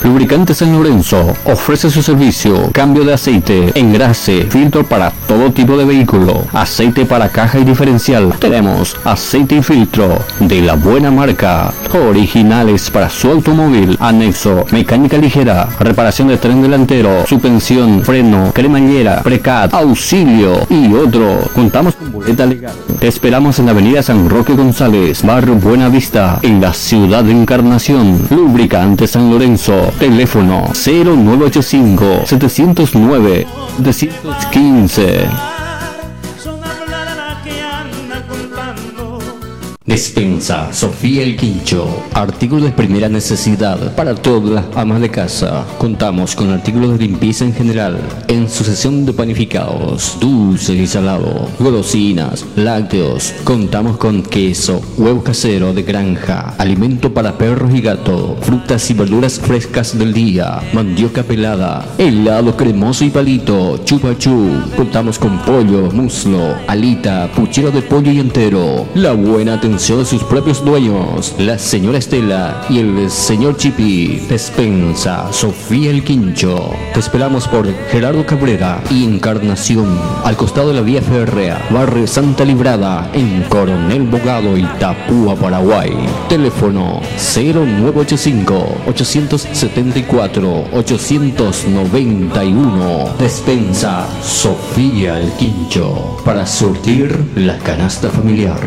Lubricante San Lorenzo ofrece su servicio: cambio de aceite, engrase, filtro para todo tipo de vehículo, aceite para caja y diferencial. Tenemos aceite y filtro de la buena marca, originales para su automóvil. Anexo, mecánica ligera, reparación de tren delantero, suspensión, freno, cremallera, precat, auxilio y otro. Contamos con boleta legal. Te esperamos en la avenida San Roque González, barrio Buena Vista, en la ciudad de Encarnación. Lubricante San Lorenzo. Teléfono 0985-709-715. Despensa Sofía el Quincho. Artículos de primera necesidad para todas las amas de casa. Contamos con artículos de limpieza en general, en sucesión de panificados, dulces y salado, golosinas, lácteos. Contamos con queso, huevo casero de granja, alimento para perros y gatos, frutas y verduras frescas del día, mandioca pelada, helado cremoso y palito, chupachú. Contamos con pollo, muslo, alita, puchero de pollo y entero. La buena atención de sus propios dueños, la señora Estela y el señor Chipi. Despensa Sofía el Quincho. Te esperamos por Gerardo Cabrera y Encarnación, al costado de la vía férrea, barrio Santa Librada, en Coronel Bogado, Itapúa, Paraguay. Teléfono 0985-874-891. Despensa Sofía el Quincho, para surtir la canasta familiar.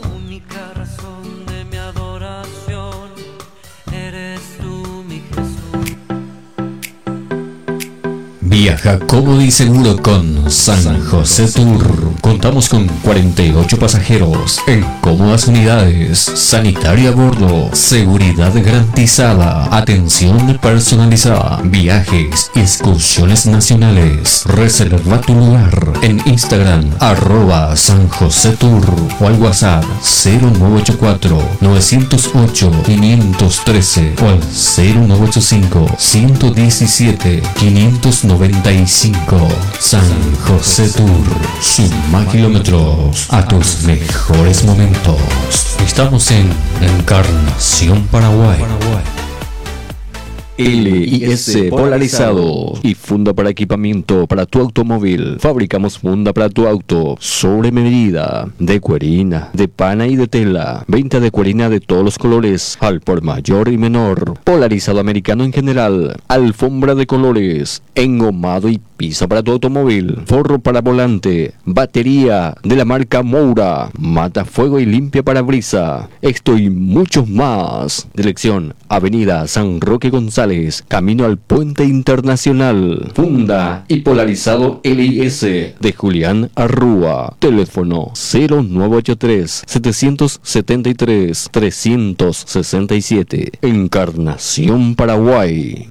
Viaja cómodo y seguro con San José Tour. Contamos con 48 pasajeros en cómodas unidades, sanitario a bordo, seguridad garantizada, atención personalizada, viajes y excursiones nacionales. Reserva tu lugar en Instagram @San José Tour o al WhatsApp 0984-908-513 o al 0985-117-595. San José Tour, suma kilómetros a tus mejores momentos. Estamos en Encarnación, Paraguay. LIS Polarizado y funda para equipamiento para tu automóvil. Fabricamos funda para tu auto sobre medida, de cuerina, de pana y de tela. Venta de cuerina de todos los colores, al por mayor y menor. Polarizado americano en general. Alfombra de colores, engomado y piso para tu automóvil. Forro para volante, batería de la marca Moura, matafuego y limpia parabrisa. Esto y mucho más. Dirección: Avenida San Roque González, camino al Puente Internacional. Funda y polarizado LIS de Julián Arrúa. Teléfono 0983-773-367. Encarnación, Paraguay.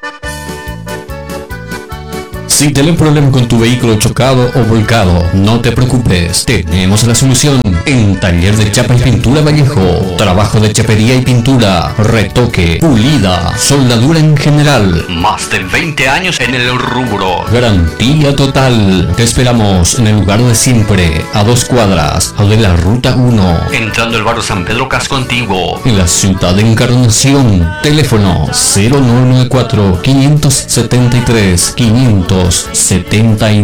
Si tienes un problema con tu vehículo chocado o volcado, no te preocupes, tenemos la solución. En Taller de Chapa y Pintura Vallejo, trabajo de chapería y pintura, retoque, pulida, soldadura en general. Más de 20 años en el rubro. Garantía total. Te esperamos en el lugar de siempre, a 2 cuadras de la Ruta 1, entrando el barrio San Pedro Casco Antiguo, en la ciudad de Encarnación. Teléfono 0994-573-579.